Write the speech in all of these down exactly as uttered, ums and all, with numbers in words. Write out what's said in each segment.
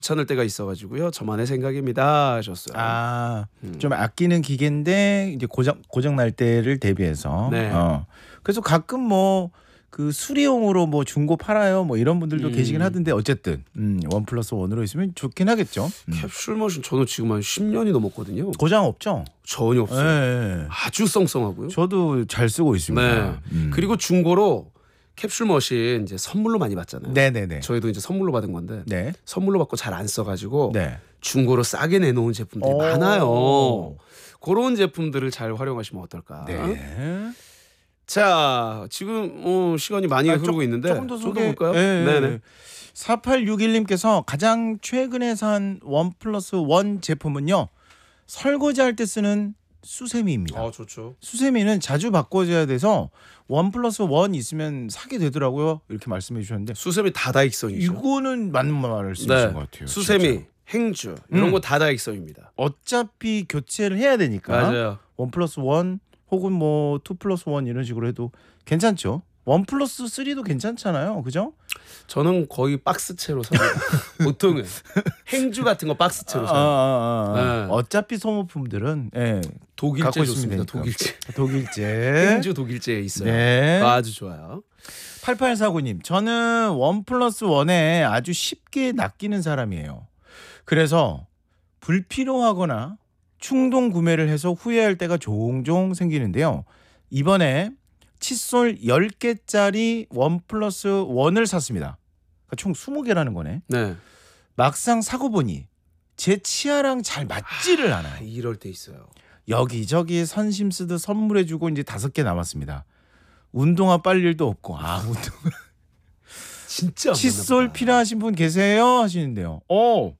귀찮을 때가 있어가지고요. 저만의 생각입니다 하셨어요. 아, 음. 좀 아끼는 기계인데 이제 고장 고장 날 때를 대비해서. 네. 어. 그래서 가끔 뭐 그 수리용으로 뭐 중고 팔아요. 뭐 이런 분들도 음. 계시긴 하던데 어쨌든 음, 원 플러스 원으로 있으면 좋긴 하겠죠. 음. 캡슐 머신 저는 지금 한 십 년이 넘었거든요. 고장 없죠? 전혀 없어요. 네. 아주 썽썽하고요. 저도 잘 쓰고 있습니다. 네. 음. 그리고 중고로 캡슐 머신 이제 선물로 많이 받잖아요. 네네네. 저희도 이제 선물로 받은 건데 네. 선물로 받고 잘 안 써가지고 네. 중고로 싸게 내놓은 제품들이 오. 많아요. 그런 제품들을 잘 활용하시면 어떨까? 네. 자, 지금 뭐 시간이 많이 아, 흐르고 조, 있는데 조금 더 소개 볼까요? 네. 네네. 사팔육일님께서 가장 최근에 산 원 플러스 원 제품은요. 설거지할 때 쓰는 수세미입니다. 아, 좋죠. 수세미는 자주 바꿔줘야 돼서 원 플러스 원 있으면 사게 되더라고요. 이렇게 말씀해 주셨는데 수세미 다다익선이죠. 이거는 맞는 말씀이신 네. 것 같아요. 수세미, 진짜. 행주 이런 음. 거 다다익선입니다. 어차피 교체를 해야 되니까 맞아요. 원 플러스 원 혹은 뭐 투 플러스 원 이런 식으로 해도 괜찮죠. 원 플러스 쓰리도 괜찮잖아요. 그죠? 저는 거의 박스채로 삽니다. 보통은 행주 같은 거 박스채로 아, 사요. 아, 아. 네. 어차피 소모품들은 예, 독일제 갖고 좋습니다. 있으면 되니까. 독일제. 독일제. 행주 독일제에 있어요. 네. 아주 좋아요. 팔팔사구님 저는 원 플러스 원에 아주 쉽게 낚이는 사람이에요. 그래서 불필요하거나 충동 구매를 해서 후회할 때가 종종 생기는데요. 이번에 칫솔 열 개짜리 원 플러스 원을 샀습니다. 그러니까 총 스무 개라는 거네. 네. 막상 사고 보니 제 치아랑 잘 맞지를 않아요. 아, 이럴 때 있어요. 여기저기 선심 쓰듯 선물해주고 이제 다섯 개 남았습니다. 운동화 빨 일도 없고 아 운동 진짜 안 칫솔 맞나 보다. 필요하신 분 계세요 하시는데요. 어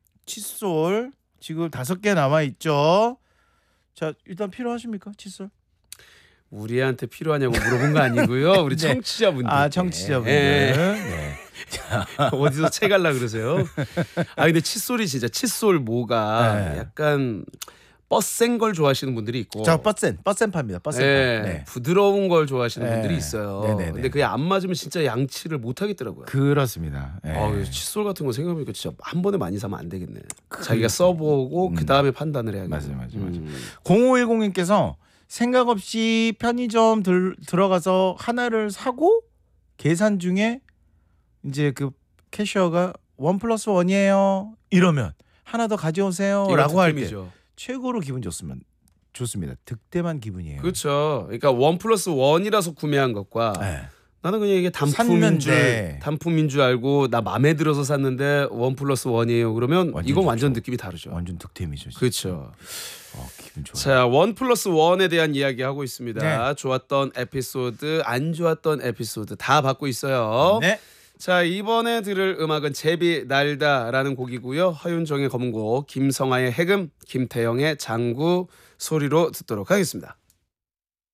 칫솔 지금 다섯 개 남아 있죠. 자 일단 필요하십니까 칫솔? 우리한테 필요하냐고 물어본 거 아니고요. 우리 네. 청취자분들. 아 청취자분들. 예. 네. 어디서 채갈라 그러세요? 아 근데 칫솔이 진짜 칫솔 모가 네. 약간 뻗센 걸 좋아하시는 분들이 있고. 저 뻗센 뻗센파입니다. 뻗센파. 예, 네. 부드러운 걸 좋아하시는 네. 분들이 있어요. 네네네. 근데 그게 안 맞으면 진짜 양치를 못 하겠더라고요. 그렇습니다. 네. 아, 칫솔 같은 거 생각해보니까 진짜 한 번에 많이 사면 안 되겠네. 자기가 써보고 음. 그 다음에 판단을 해야겠네. 맞아요, 맞아요, 맞아요. 음. 공오일공님께서 생각 없이 편의점 들, 들어가서 하나를 사고 계산 중에 이제 그 캐셔가 원 플러스 원이에요 이러면 하나 더 가져오세요라고 할 때 득템이죠. 최고로 기분 좋으면 좋습니다. 득템한 기분이에요. 그렇죠. 그러니까 원 플러스 원이라서 구매한 것과 네. 나는 그냥 이게 단품인 줄 샀는데. 단품인 줄 알고 나 마음에 들어서 샀는데 원 플러스 원이에요. 그러면 완전 이건 좋죠. 완전 느낌이 다르죠. 완전 득템이죠. 진짜. 그렇죠. 어, 기분 좋아요. 자, 원 플러스 원에 대한 이야기 하고 있습니다. 네. 좋았던 에피소드, 안 좋았던 에피소드 다 받고 있어요. 네. 자, 이번에 들을 음악은 제비 날다라는 곡이고요. 허윤정의 검은곡, 김성아의 해금, 김태영의 장구 소리로 듣도록 하겠습니다.